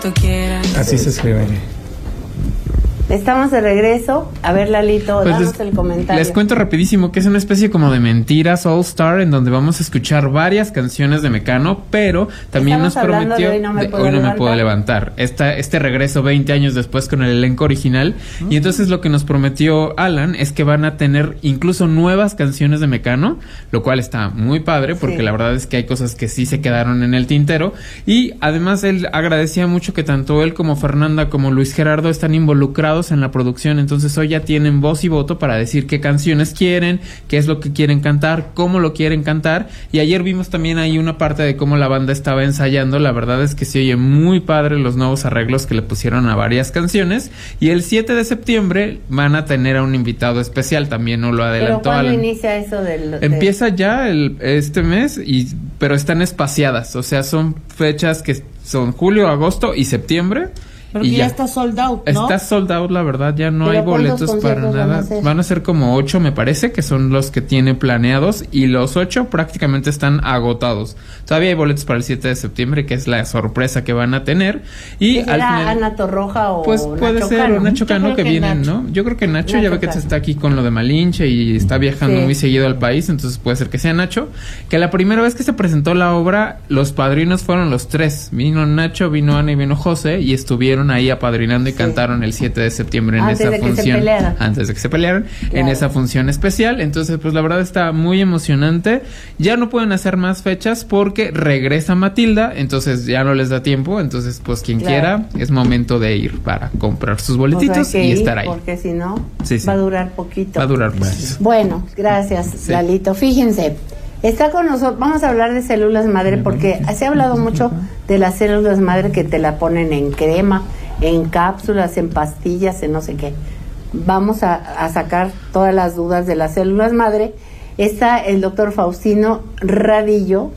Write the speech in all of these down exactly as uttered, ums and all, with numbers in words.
tú quieras. Así se escribe. Estamos de regreso. A ver, Lalito, pues danos les, el comentario. Les cuento rapidísimo que es una especie como de mentiras All Star en donde vamos a escuchar varias canciones de Mecano, pero también Estamos nos prometió de Hoy no me, de, puedo, hoy no levantar. me puedo levantar. Esta, este regreso veinte años después con el elenco original. Uh-huh. Y entonces lo que nos prometió Alan es que van a tener incluso nuevas canciones de Mecano, lo cual está muy padre porque sí. La verdad es que hay cosas que sí se quedaron en el tintero. Y además él agradecía mucho que tanto él como Fernanda como Luis Gerardo están involucrados en la producción. Entonces hoy ya tienen voz y voto para decir qué canciones quieren, qué es lo que quieren cantar, cómo lo quieren cantar. Y ayer vimos también ahí una parte de cómo la banda estaba ensayando. La verdad es que se oye muy padre los nuevos arreglos que le pusieron a varias canciones. Y el siete de septiembre van a tener a un invitado especial, también no lo adelantó. ¿Pero cuándo Alan. inicia eso del...? De... Empieza ya el, este mes, y pero están espaciadas, o sea, son fechas que son julio, agosto y septiembre. Pero y ya, ya está sold out, ¿no? Está sold out, la verdad, ya no ¿Pero hay boletos para nada. Van a, ser? van a ser como ocho, me parece, que son los que tiene planeados, y los ocho prácticamente están agotados. Todavía hay boletos para el siete de septiembre, que es la sorpresa que van a tener. Y ¿será al final, Ana Torroja o pues puede Nacho ser Cano? o Nacho Cano que, que vienen, Nacho. ¿no? Yo creo que Nacho, Nacho ya ve que Cano. está aquí con lo de Malinche y está viajando sí. muy seguido al país, entonces puede ser que sea Nacho. Que la primera vez que se presentó la obra, los padrinos fueron los tres. Vino Nacho, vino Ana y vino José, y estuvieron ahí apadrinando y sí. cantaron el siete de septiembre en antes esa de función. Que se pelearan. Antes de que se pelearan. Claro. En esa función especial. Entonces, pues la verdad está muy emocionante. Ya no pueden hacer más fechas porque regresa Matilda, entonces ya no les da tiempo. Entonces, pues quien claro. quiera, es momento de ir para comprar sus boletitos pues hay que y ir, estar ahí. Porque si no, sí, sí. va a durar poquito. Va a durar más. Bueno, gracias, sí. Lalito. Fíjense, está con nosotros, vamos a hablar de células madre porque se ha hablado mucho de las células madre que te la ponen en crema, en cápsulas, en pastillas, en no sé qué. Vamos a, a sacar todas las dudas de las células madre. Está el doctor Faustino Radillo,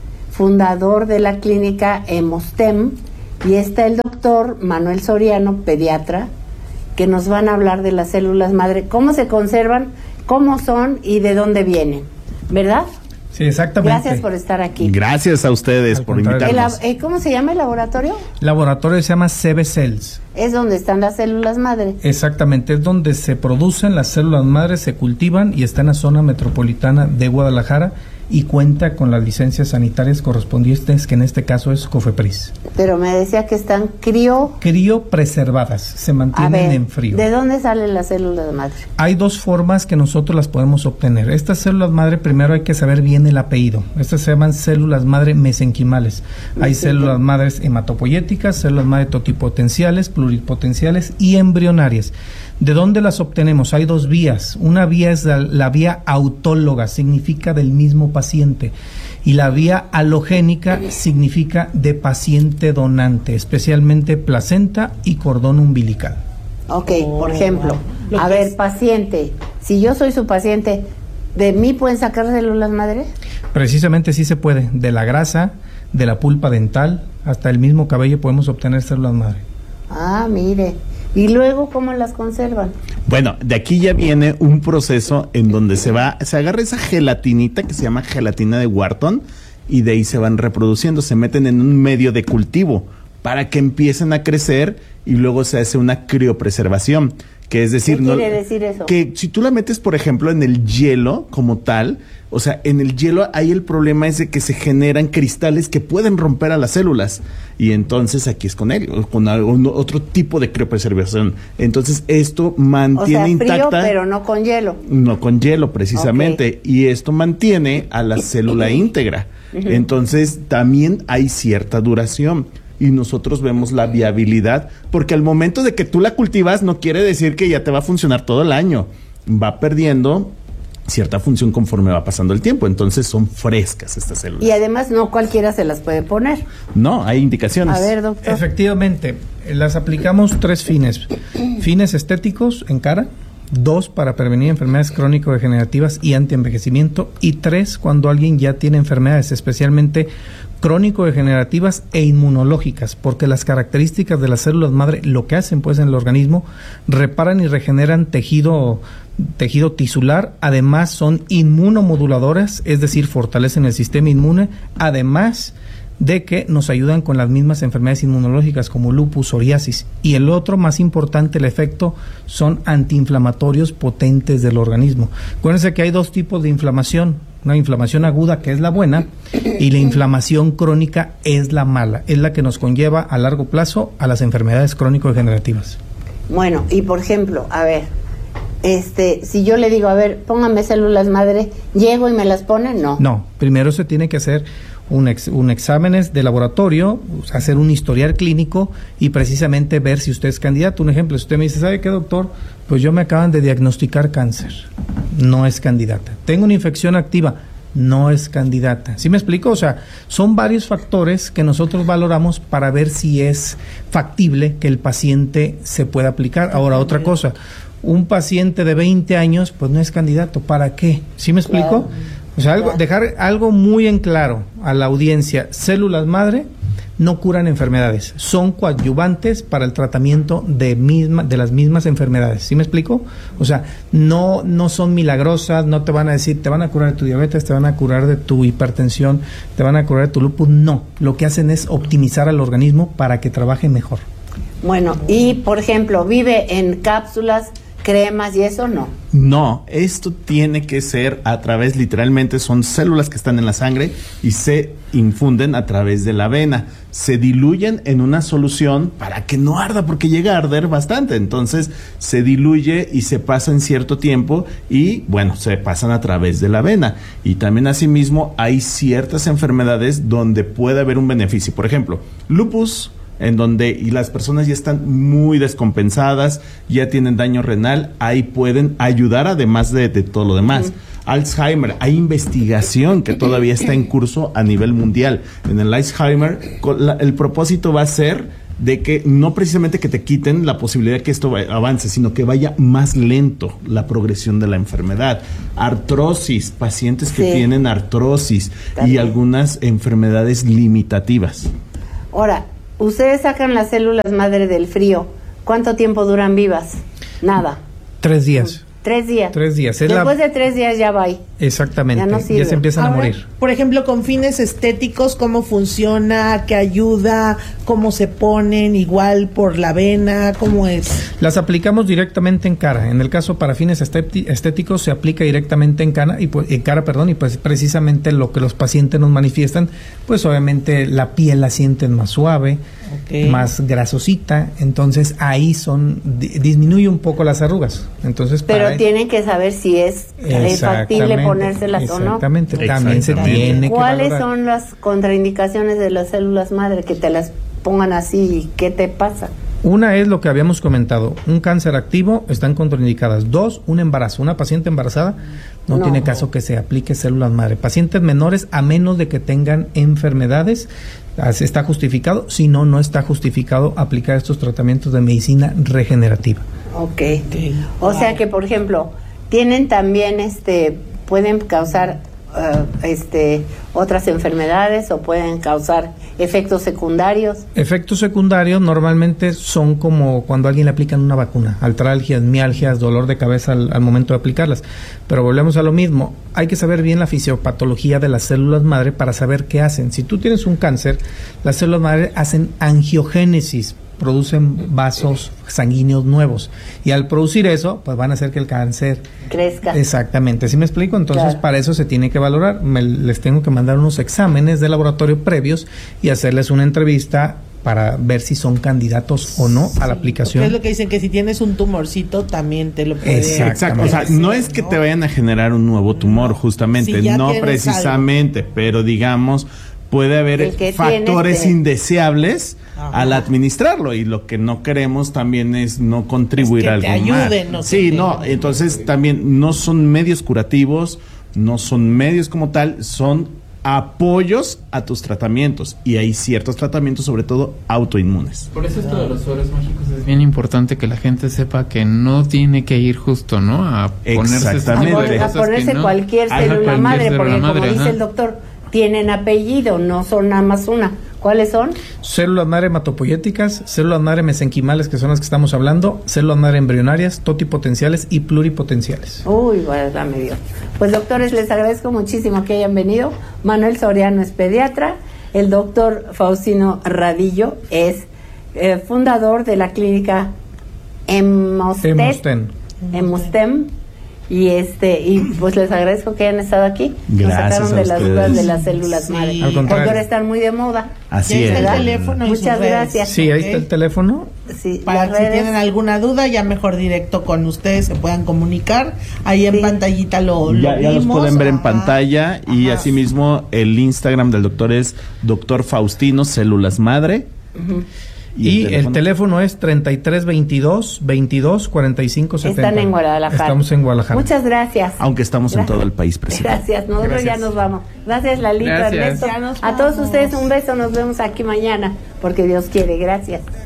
fundador de la clínica Hemostem, y está el doctor Manuel Soriano, pediatra, que nos van a hablar de las células madre, cómo se conservan, cómo son y de dónde vienen, ¿verdad? Sí, exactamente. Gracias por estar aquí. Gracias a ustedes Al por contrario. invitarnos. El, ¿Cómo se llama el laboratorio? El laboratorio se llama C B Cells. Es donde están las células madre. Exactamente, es donde se producen las células madres, se cultivan y está en la zona metropolitana de Guadalajara y cuenta con las licencias sanitarias correspondientes, que en este caso es COFEPRIS. Pero me decía que están crío... Criopreservadas, se mantienen A ver, en frío. ¿de dónde salen las células madre? Hay dos formas que nosotros las podemos obtener. Estas células madre, primero hay que saber bien el apellido. Estas se llaman células madre mesenquimales. Hay sí, células sí. madres hematopoyéticas, células madre totipotenciales, pluripotenciales y embrionarias. ¿De dónde las obtenemos? Hay dos vías. Una vía es la, la vía autóloga, significa del mismo paciente. Y la vía halogénica significa de paciente donante, especialmente placenta y cordón umbilical. Ok, por ejemplo, a ver, paciente, si yo soy su paciente, ¿de mí pueden sacar células madre? Precisamente sí se puede. De la grasa, de la pulpa dental, hasta el mismo cabello podemos obtener células madre. Ah, mire. ¿Y luego cómo las conservan? Bueno, de aquí ya viene un proceso en donde se va, se agarra esa gelatinita que se llama gelatina de Wharton y de ahí se van reproduciendo, se meten en un medio de cultivo para que empiecen a crecer y luego se hace una criopreservación, que es decir, ¿qué no, quiere decir eso? Que si tú la metes, por ejemplo, en el hielo como tal, o sea, en el hielo hay el problema es de que se generan cristales que pueden romper a las células y entonces aquí es con él, con algún otro tipo de criopreservación. Entonces esto mantiene o sea, frío, intacta, pero no con hielo. No con hielo precisamente, okay. Y esto mantiene a la célula íntegra. Uh-huh. Entonces también hay cierta duración. Y nosotros vemos la viabilidad, porque al momento de que tú la cultivas no quiere decir que ya te va a funcionar todo el año. Va perdiendo cierta función conforme va pasando el tiempo. Entonces son frescas estas células. Y además no cualquiera se las puede poner. No, hay indicaciones. A ver, doctor. Efectivamente, las aplicamos tres fines. Fines estéticos en cara. Dos, para prevenir enfermedades crónico-degenerativas y antienvejecimiento. Y tres, cuando alguien ya tiene enfermedades, especialmente crónico-degenerativas e inmunológicas, porque las características de las células madre, lo que hacen pues en el organismo, reparan y regeneran tejido, tejido tisular, además son inmunomoduladoras, es decir, fortalecen el sistema inmune, además de que nos ayudan con las mismas enfermedades inmunológicas como lupus, psoriasis. Y el otro, más importante, el efecto, son antiinflamatorios potentes del organismo. Acuérdense que hay dos tipos de inflamación. Una inflamación aguda, que es la buena, y la inflamación crónica es la mala. Es la que nos conlleva a largo plazo a las enfermedades crónico-degenerativas. Bueno, y por ejemplo, a ver, este, si yo le digo, a ver, póngame células madre, ¿llego y me las pone? No. No, primero se tiene que hacer un, ex, un exámenes de laboratorio, hacer un historial clínico y precisamente ver si usted es candidato. Un ejemplo, si usted me dice, ¿sabe qué, doctor? Pues yo me acaban de diagnosticar cáncer. No es candidata. Tengo una infección activa. No es candidata. ¿Sí me explico? O sea, son varios factores que nosotros valoramos para ver si es factible que el paciente se pueda aplicar. Ahora, otra cosa, un paciente de veinte años, pues no es candidato. ¿Para qué? ¿Sí me explico? Claro. O sea, algo, dejar algo muy en claro a la audiencia. Células madre no curan enfermedades, son coadyuvantes para el tratamiento de misma, de las mismas enfermedades. ¿Sí me explico? O sea, no, no son milagrosas, no te van a decir, te van a curar de tu diabetes, te van a curar de tu hipertensión, te van a curar de tu lupus. No, lo que hacen es optimizar al organismo para que trabaje mejor. Bueno, y por ejemplo, ¿vive en cápsulas, cremas y eso? No. No, esto tiene que ser a través, literalmente son células que están en la sangre y se infunden a través de la vena. Se diluyen en una solución para que no arda, porque llega a arder bastante. Entonces se diluye y se pasa en cierto tiempo y, bueno, se pasan a través de la vena. Y también asimismo hay ciertas enfermedades donde puede haber un beneficio. Por ejemplo, lupus, en donde y las personas ya están muy descompensadas, ya tienen daño renal, ahí pueden ayudar además de, de todo lo demás. Uh-huh. Alzheimer, hay investigación que todavía está en curso a nivel mundial. En el Alzheimer, la, el propósito va a ser de que no precisamente que te quiten la posibilidad de que esto avance, sino que vaya más lento la progresión de la enfermedad. Artrosis, pacientes que sí. tienen artrosis también. Y algunas enfermedades limitativas. Ahora, ustedes sacan las células madre del frío. ¿Cuánto tiempo duran vivas? Nada. Tres días. Tres días. Tres días. Es Después la... de tres días ya va ahí. Exactamente. Ya, no ya se empiezan Ahora, a morir. Por ejemplo, con fines estéticos, ¿cómo funciona? ¿Qué ayuda? ¿Cómo se ponen? Igual por la vena, ¿cómo es? Las aplicamos directamente en cara. En el caso para fines estéticos se aplica directamente en cara y pues, en cara, perdón, y pues precisamente lo que los pacientes nos manifiestan, pues obviamente la piel la sienten más suave, okay. más grasosita, entonces ahí son di- disminuye un poco las arrugas. Entonces, pero para tienen que saber si es factible ponérselas o no. Exactamente, también se tiene que ¿Cuáles valorar. son las contraindicaciones de las células madre que te las pongan así y qué te pasa? Una es lo que habíamos comentado, un cáncer activo, están contraindicadas. Dos, un embarazo, una paciente embarazada no, no tiene caso que se aplique células madre. Pacientes menores, a menos de que tengan enfermedades, está justificado, si no, no está justificado aplicar estos tratamientos de medicina regenerativa. Ok, okay. O wow. sea que, por ejemplo, tienen también, este, pueden causar uh, este, otras enfermedades o pueden causar efectos secundarios. Efectos secundarios normalmente son como cuando a alguien le aplican una vacuna, artralgias, mialgias, dolor de cabeza al, al momento de aplicarlas. Pero volvemos a lo mismo, hay que saber bien la fisiopatología de las células madre para saber qué hacen. Si tú tienes un cáncer, las células madre hacen angiogénesis, producen vasos sanguíneos nuevos y al producir eso pues van a hacer que el cáncer crezca. Exactamente, ¿sí me explico? Entonces claro. Para eso se tiene que valorar. Me, les tengo que mandar unos exámenes de laboratorio previos y hacerles una entrevista para ver si son candidatos o no a la aplicación. Es lo que dicen, que si tienes un tumorcito también te lo puede... Exacto, o sea, no es que te vayan a generar un nuevo tumor, justamente, si no precisamente, algo. Pero digamos, puede haber factores este... indeseables Ajá. al administrarlo, y lo que no queremos también es no contribuir es que a algo te ayuden, mal. No sí, te no, entonces también no son medios curativos, no son medios como tal, son apoyos a tus tratamientos, y hay ciertos tratamientos, sobre todo autoinmunes. Por eso esto de los sueros mágicos es bien importante que la gente sepa que no tiene que ir justo, ¿no? A ponerse, Exactamente. a ponerse no, cualquier célula cualquier madre, célula porque madre, como ajá. dice el doctor, tienen apellido, no son nada más una. ¿Cuáles son? Células madre hematopoyéticas, células madre mesenquimales, que son las que estamos hablando, células madre embrionarias, totipotenciales y pluripotenciales. Uy, válgame Dios. Pues doctores, les agradezco muchísimo que hayan venido. Manuel Soriano es pediatra El doctor Faustino Radillo es eh, fundador de la clínica Hemostet, Hemosten. Hemostem. Y este y pues les agradezco que hayan estado aquí. Nos Gracias sacaron a de las ustedes. dudas de las células Sí. madre. Al Porque contrario. ahora están muy de moda. Así Ya es. está el teléfono y Muchas sus redes. gracias. Sí, ahí Ok. está el teléfono. Sí, Para las si redes. tienen alguna duda, ya mejor directo con ustedes se puedan comunicar. Ahí en Sí. pantallita lo, lo Ya, ya los vimos. pueden ver en Ajá. pantalla y Ajá. asimismo el Instagram del doctor es doctor Faustino Células Madre. Y el teléfono es treinta y tres veintidós veintidós cuarenta y cinco setenta. Están en Guadalajara. Estamos en Guadalajara. Muchas gracias. Aunque estamos en Gracias. todo el país, presidente. Gracias, nosotros Gracias. ya nos vamos. Gracias, Lalito, Gracias. Ernesto. Ya nos A todos vamos. ustedes un beso, nos vemos aquí mañana, porque Dios quiere. Gracias.